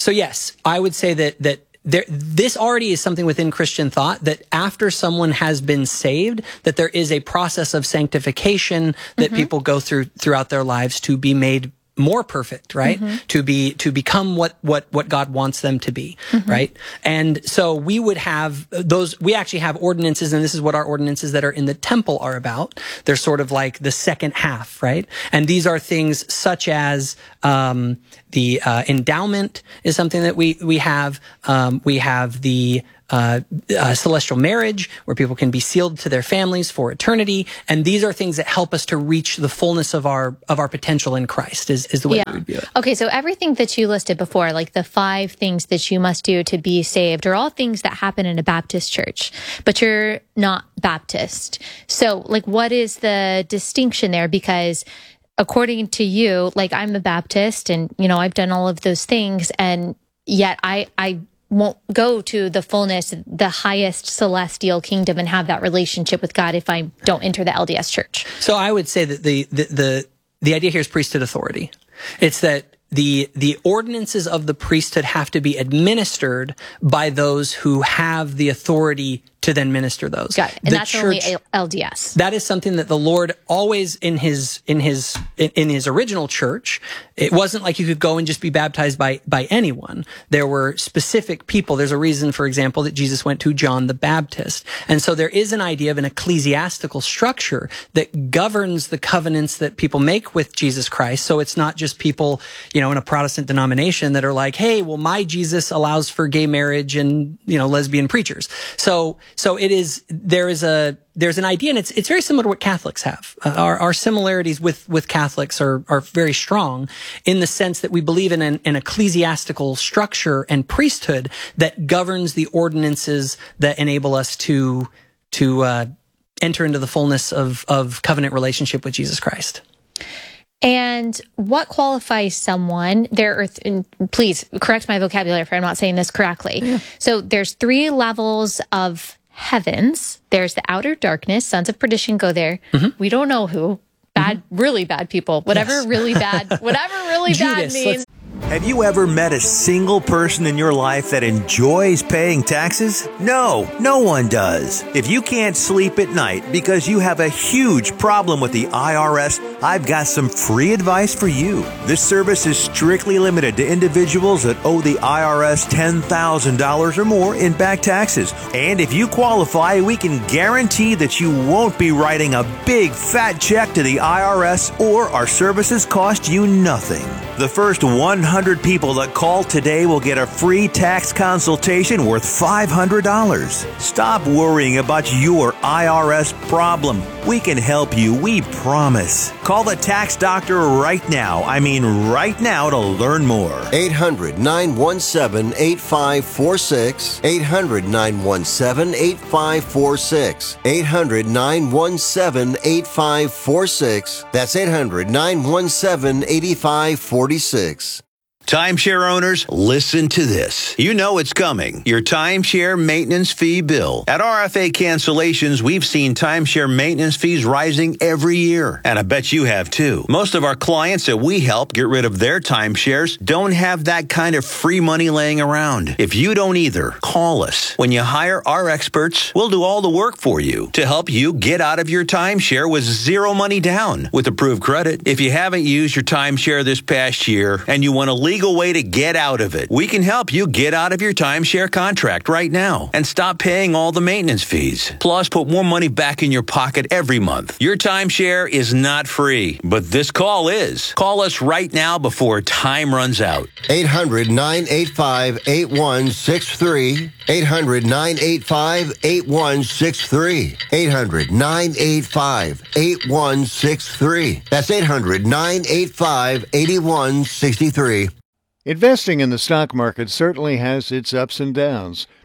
So yes, I would say that that there, this already is something within Christian thought, that after someone has been saved, that there is a process of sanctification that mm-hmm. people go through throughout their lives to be made more perfect, right? Mm-hmm. To be, to become what, what, what God wants them to be, mm-hmm. right? And so we would have those, we actually have ordinances, and this is what our ordinances that are in the temple are about. They're sort of like the second half, right? And these are things such as, um, the, uh, endowment is something that we, we have. Um, we have the, Uh, uh, celestial marriage, where people can be sealed to their families for eternity, and these are things that help us to reach the fullness of our of our potential in Christ. Is is the way yeah. we would view it. Okay, so everything that you listed before, like the five things that you must do to be saved, are all things that happen in a Baptist church, but you're not Baptist. So, like, what is the distinction there? Because according to you, like, I'm a Baptist, and you know, I've done all of those things, and yet I I. won't go to the fullness, the highest celestial kingdom, and have that relationship with God if I don't enter the L D S church. So I would say that the the the, the idea here is priesthood authority. It's that the the ordinances of the priesthood have to be administered by those who have the authority to then minister those. Got it. And the that's church, only L D S. That is something that the Lord always in his in his in, in his original church, it wasn't like you could go and just be baptized by by anyone. There were specific people. There's a reason, for example, that Jesus went to John the Baptist. And so there is an idea of an ecclesiastical structure that governs the covenants that people make with Jesus Christ. So it's not just people, you know, in a Protestant denomination that are like, hey, well, my Jesus allows for gay marriage and, you know, lesbian preachers. So So it is, there is a, there's an idea, and it's, it's very similar to what Catholics have. Uh, our, our similarities with, with Catholics are, are very strong in the sense that we believe in an, an ecclesiastical structure and priesthood that governs the ordinances that enable us to, to, uh, enter into the fullness of, of covenant relationship with Jesus Christ. And what qualifies someone there? Are th- and please correct my vocabulary if I'm not saying this correctly. Yeah. So there's three levels of heavens. There's the outer darkness, sons of perdition go there. Mm-hmm. We don't know who. Bad, mm-hmm. really bad people. Whatever yes. really bad, whatever really Judas, bad means. Have you ever met a single person in your life that enjoys paying taxes? No, no one does. If you can't sleep at night because you have a huge problem with the I R S, I've got some free advice for you. This service is strictly limited to individuals that owe the I R S ten thousand dollars or more in back taxes. And if you qualify, we can guarantee that you won't be writing a big fat check to the I R S, or our services cost you nothing. The first one hundred people that call today will get a free tax consultation worth five hundred dollars. Stop worrying about your I R S problem. We can help you, we promise. Call the tax doctor right now. I mean right now to learn more. eight hundred, nine one seven, eight five four six. eight hundred, nine one seven, eight five four six. eight hundred, nine one seven, eight five four six. That's eight hundred, nine one seven, eight five four six. Timeshare owners, listen to this. You know it's coming. Your timeshare maintenance fee bill. At R F A Cancellations, we've seen timeshare maintenance fees rising every year. And I bet you have too. Most of our clients that we help get rid of their timeshares don't have that kind of free money laying around. If you don't either, call us. When you hire our experts, we'll do all the work for you to help you get out of your timeshare with zero money down with approved credit. If you haven't used your timeshare this past year and you want to leave legal way to get out of it, we can help you get out of your timeshare contract right now and stop paying all the maintenance fees. Plus, put more money back in your pocket every month. Your timeshare is not free, but this call is. Call us right now before time runs out. eight hundred, nine eight five, eight one six three. eight hundred, nine eight five, eight one six three. eight hundred, nine eight five, eight one six three. That's eight hundred, nine eight five, eight one six three. Investing in the stock market certainly has its ups and downs.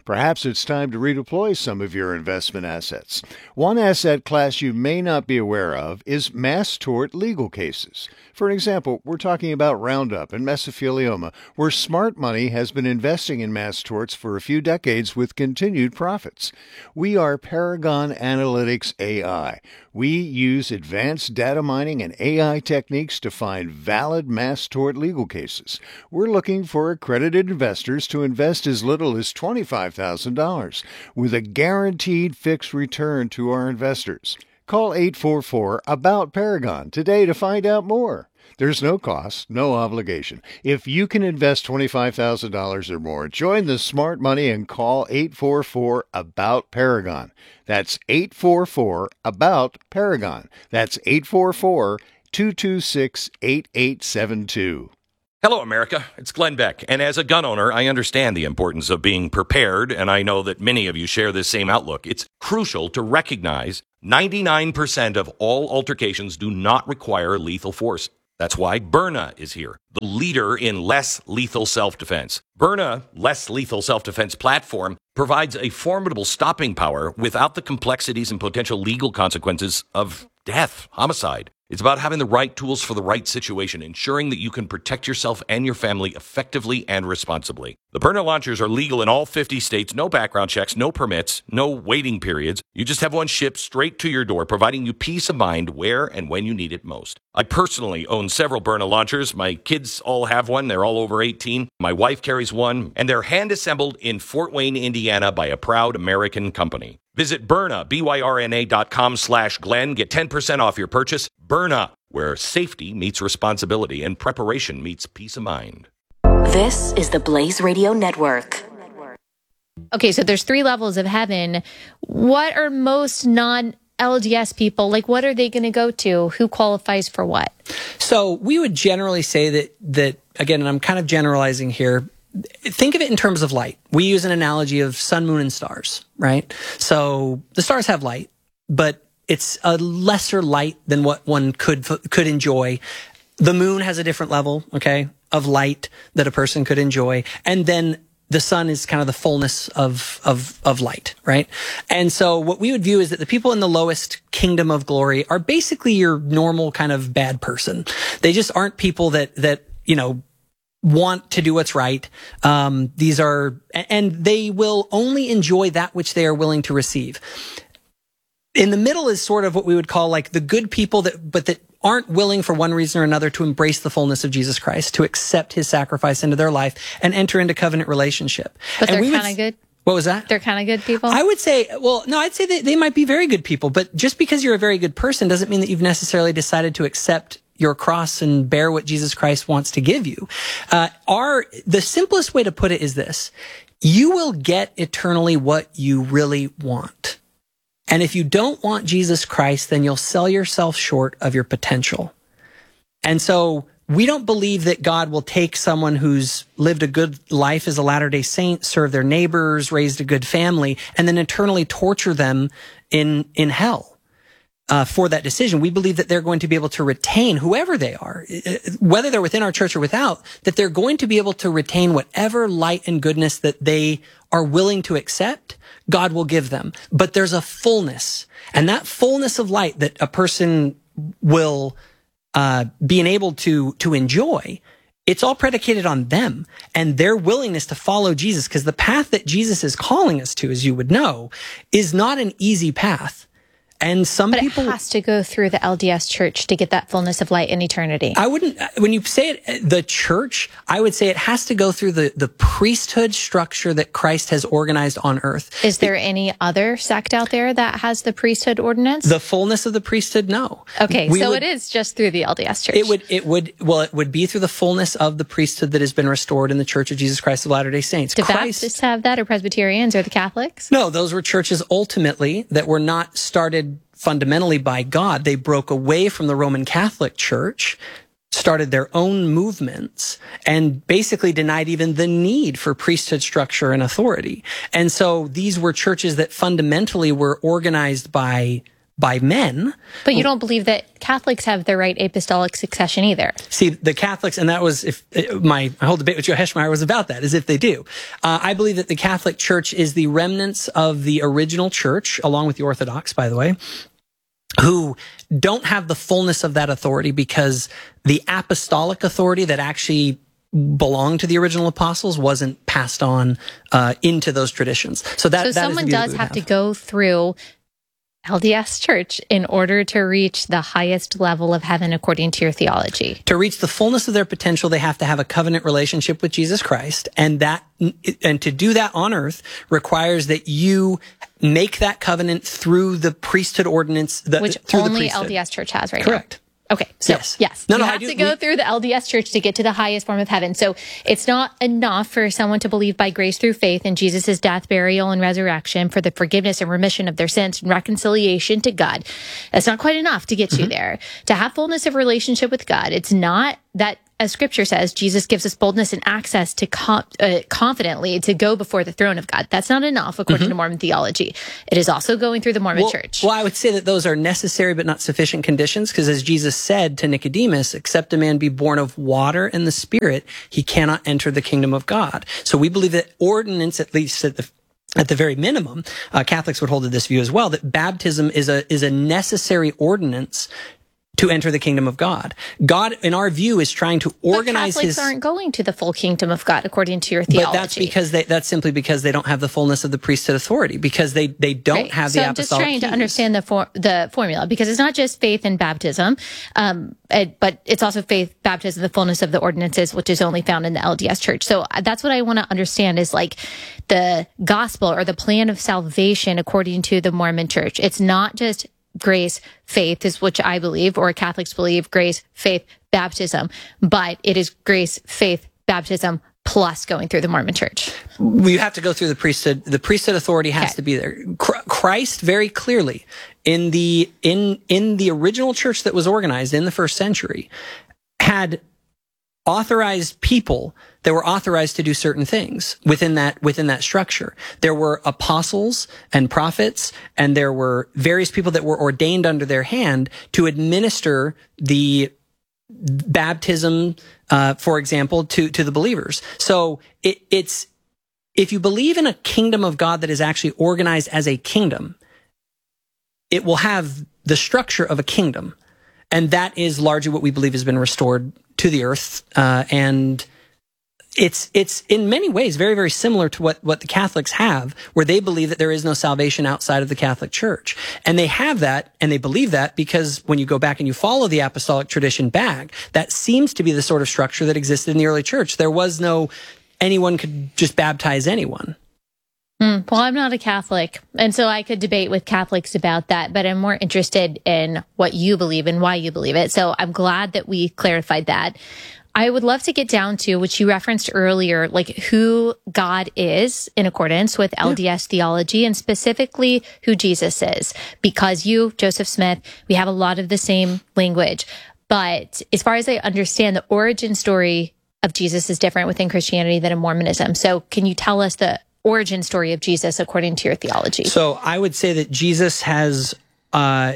Perhaps it's time to redeploy some of your investment assets. One asset class you may not be aware of is mass tort legal cases. For example, we're talking about Roundup and mesothelioma, where smart money has been investing in mass torts for a few decades with continued profits. We are Paragon Analytics A I. We use advanced data mining and A I techniques to find valid mass tort legal cases. We're looking for accredited investors to invest as little as twenty-five thousand dollars with a guaranteed fixed return to our investors. Call eight four four, A B O U T, Paragon today to find out more. There's no cost, no obligation. If you can invest twenty-five thousand dollars or more, join the smart money and call eight four four, A B O U T, Paragon. That's eight four four, A B O U T, Paragon. That's eight four four, two two six, eight eight seven two. Hello, America. It's Glenn Beck. And as a gun owner, I understand the importance of being prepared, and I know that many of you share this same outlook. It's crucial to recognize ninety-nine percent of all altercations do not require lethal force. That's why Byrna is here, the leader in less lethal self-defense. Byrna Less Lethal Self-Defense platform provides a formidable stopping power without the complexities and potential legal consequences of death, homicide. It's about having the right tools for the right situation, ensuring that you can protect yourself and your family effectively and responsibly. The Byrna launchers are legal in all fifty states, no background checks, no permits, no waiting periods. You just have one shipped straight to your door, providing you peace of mind where and when you need it most. I personally own several Byrna launchers. My kids all have one. They're all over eighteen. My wife carries one, and they're hand-assembled in Fort Wayne, Indiana by a proud American company. Visit Byrna, B Y R N A dot com slash Glenn. Get ten percent off your purchase. Byrna, where safety meets responsibility and preparation meets peace of mind. This is the Blaze Radio Network. Okay, so there's three levels of heaven. What are most non-L D S people, like what are they going to go to? Who qualifies for what? So we would generally say that, that again, and I'm kind of generalizing here, think of it in terms of light. We use an analogy of sun, moon, and stars, right? So the stars have light, but it's a lesser light than what one could could enjoy. The moon has a different level, okay, of light that a person could enjoy. And then the sun is kind of the fullness of, of, of light, right? And so what we would view is that the people in the lowest kingdom of glory are basically your normal kind of bad person. They just aren't people that, that, you know, want to do what's right. Um, these are, and they will only enjoy that which they are willing to receive. In the middle is sort of what we would call like the good people that, but that aren't willing for one reason or another to embrace the fullness of Jesus Christ, to accept his sacrifice into their life and enter into covenant relationship. But and they're we kind of good. What was that? They're kind of good people. I would say, well, no, I'd say that they might be very good people, but just because you're a very good person doesn't mean that you've necessarily decided to accept your cross and bear what Jesus Christ wants to give you. Uh, our, the simplest way to put it is this: you will get eternally what you really want. And if you don't want Jesus Christ, then you'll sell yourself short of your potential. And so we don't believe that God will take someone who's lived a good life as a Latter-day Saint, served their neighbors, raised a good family, and then eternally torture them in, in hell. Uh, for that decision. We believe that they're going to be able to retain whoever they are, whether they're within our church or without, that they're going to be able to retain whatever light and goodness that they are willing to accept, God will give them. But there's a fullness, and that fullness of light that a person will uh, be enabled to, to enjoy, it's all predicated on them and their willingness to follow Jesus, because the path that Jesus is calling us to, as you would know, is not an easy path. And some but people it has to go through the L D S church to get that fullness of light in eternity. I wouldn't, when you say it, the church, I would say it has to go through the, the priesthood structure that Christ has organized on earth. Is there any other sect out there that has the priesthood ordinance? The fullness of the priesthood, no. Okay, We so would- it is just through the L D S church. It would, it would, well, it would be through the fullness of the priesthood that has been restored in the Church of Jesus Christ of Latter-day Saints. Do Christ, Baptists have that, or Presbyterians, or the Catholics? No, those were churches ultimately that were not started fundamentally by God. They broke away from the Roman Catholic Church, started their own movements, and basically denied even the need for priesthood structure and authority. And so these were churches that fundamentally were organized by by men. But you don't believe that Catholics have the right apostolic succession either. See, the Catholics, and that was if my, my whole debate with Joe Heschmeyer was about that, is if they do. Uh, I believe that the Catholic Church is the remnants of the original church, along with the Orthodox, by the way, who don't have the fullness of that authority because the apostolic authority that actually belonged to the original apostles wasn't passed on uh, into those traditions. So that, so that someone is the view does that we have have to go through L D S Church in order to reach the highest level of heaven according to your theology. To reach the fullness of their potential, they have to have a covenant relationship with Jesus Christ, and that and to do that on earth requires that you make that covenant through the priesthood ordinance, the, which through only the L D S Church has right Correct. now. Okay, so yes, yes. No, you no, I have do- to go we- through the L D S Church to get to the highest form of heaven. So it's not enough for someone to believe by grace through faith in Jesus' death, burial, and resurrection for the forgiveness and remission of their sins and reconciliation to God. That's not quite enough to get you Mm-hmm. there. To have fullness of relationship with God, it's not that, as Scripture says, Jesus gives us boldness and access to com- uh, confidently to go before the throne of God. That's not enough according to Mormon theology. It is also going through the Mormon well, Church. Well, I would say that those are necessary but not sufficient conditions, because as Jesus said to Nicodemus, except a man be born of water and the Spirit, he cannot enter the kingdom of God. So we believe that ordinance, at least at the At the very minimum, uh, Catholics would hold to this view as well, that baptism is a is a necessary ordinance to enter the kingdom of God. God, in our view, is trying to organize but Catholics his... aren't going to the full kingdom of God according to your theology. But that's because they, that's simply because they don't have the fullness of the priesthood authority, because they, they don't Right. have so the I'm just apostolic trying to keys. understand the for, the formula, because it's not just faith and baptism, um, it, but it's also faith, baptism, the fullness of the ordinances, which is only found in the L D S Church. So that's what I want to understand is like the gospel or the plan of salvation according to the Mormon Church. It's not just grace, faith is which I believe, or Catholics believe, grace, faith, baptism, but it is grace, faith, baptism, plus going through the Mormon Church. We have to go through the priesthood. The priesthood authority has Okay. to be there. Chr- Christ very clearly in the in in the original church that was organized in the first century had authorized people that were authorized to do certain things within that within that structure. There were apostles and prophets, and there were various people that were ordained under their hand to administer the baptism, uh, for example, to to the believers. So it, it's if you believe in a kingdom of God that is actually organized as a kingdom, it will have the structure of a kingdom, and that is largely what we believe has been restored to the earth, uh, and it's it's in many ways very, very similar to what, what the Catholics have, where they believe that there is no salvation outside of the Catholic Church. And they have that, and they believe that because when you go back and you follow the apostolic tradition back, that seems to be the sort of structure that existed in the early church. There was no anyone could just baptize anyone. Mm, well, I'm not a Catholic, and so I could debate with Catholics about that, but I'm more interested in what you believe and why you believe it. So I'm glad that we clarified that. I would love to get down to, which you referenced earlier, like who God is in accordance with L D S yeah. theology, and specifically who Jesus is, because you, Joseph Smith, we have a lot of the same language. But as far as I understand, the origin story of Jesus is different within Christianity than in Mormonism. So can you tell us the origin story of Jesus according to your theology? So I would say that Jesus has, uh,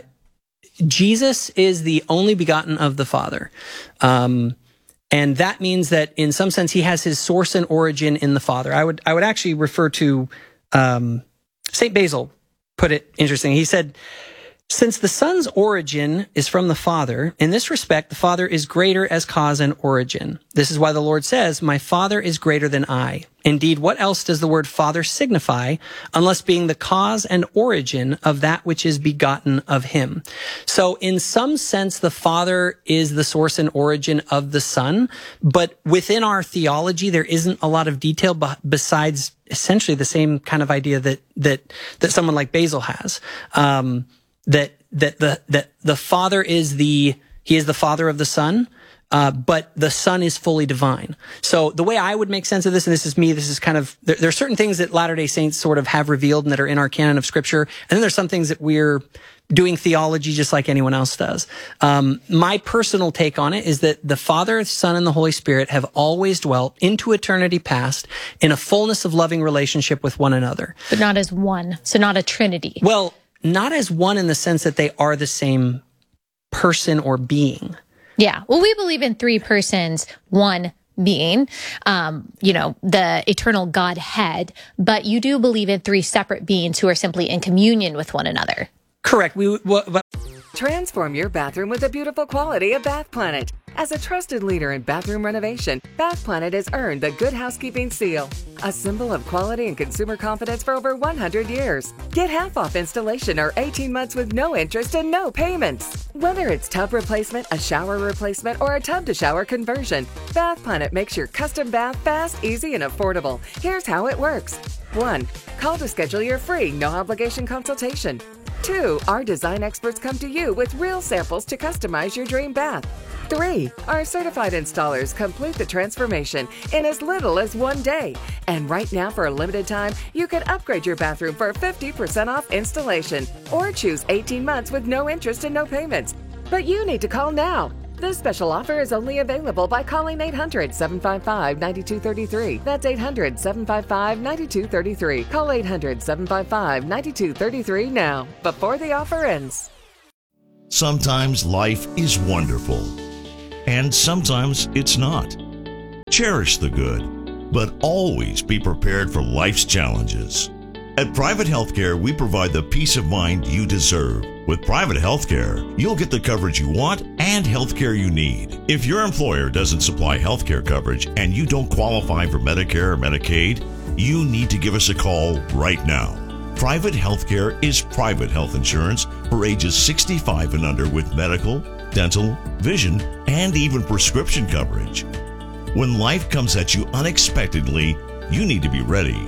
Jesus is the only begotten of the Father. Um, and that means that in some sense he has his source and origin in the Father. I would, I would actually refer to, um, Saint Basil put it interesting. He said, since the Son's origin is from the Father, in this respect, the Father is greater as cause and origin. This is why the Lord says, my Father is greater than I. Indeed, what else does the word Father signify unless being the cause and origin of that which is begotten of him? So in some sense, the Father is the source and origin of the Son, but within our theology, there isn't a lot of detail b- besides essentially the same kind of idea that, that, that someone like Basil has. Um, that that the that the Father is the he is the Father of the Son, uh, but the Son is fully divine. So the way I would make sense of this, and this is me, this is kind of there, there are certain things that Latter-day Saints sort of have revealed and that are in our canon of Scripture, and then there's some things that we're doing theology just like anyone else does. Um, my personal take on it is that the Father, Son, and the Holy Spirit have always dwelt into eternity past in a fullness of loving relationship with one another. But not as one, so not a trinity. Well, not as one in the sense that they are the same person or being. Yeah. Well, we believe in three persons, one being, um, you know, the eternal Godhead, but you do believe in three separate beings who are simply in communion with one another. Correct. We, well, but Transform your bathroom with the beautiful quality of Bath Planet. As a trusted leader in bathroom renovation, Bath Planet has earned the Good Housekeeping seal, a symbol of quality and consumer confidence for over one hundred years. Get half off installation or eighteen months with no interest and no payments. Whether it's tub replacement, a shower replacement, or a tub-to-shower conversion, Bath Planet makes your custom bath fast, easy, and affordable. Here's how it works. one. Call to schedule your free, no-obligation consultation. two. Our design experts come to you with real samples to customize your dream bath. three. Our certified installers complete the transformation in as little as one day. And right now, for a limited time, you can upgrade your bathroom for fifty percent off installation or choose eighteen months with no interest and no payments. But you need to call now. This special offer is only available by calling eight hundred, seven five five, nine two three three. That's eight hundred, seven five five, nine two three three. Call eight hundred, seven five five, nine two three three now, before the offer ends. Sometimes life is wonderful, and sometimes it's not. Cherish the good, but always be prepared for life's challenges. At Private Healthcare, we provide the peace of mind you deserve. With Private Healthcare, you'll get the coverage you want and healthcare you need. If your employer doesn't supply healthcare coverage and you don't qualify for Medicare or Medicaid, you need to give us a call right now. Private Healthcare is private health insurance for ages sixty-five and under with medical, dental, vision, and even prescription coverage. When life comes at you unexpectedly, you need to be ready.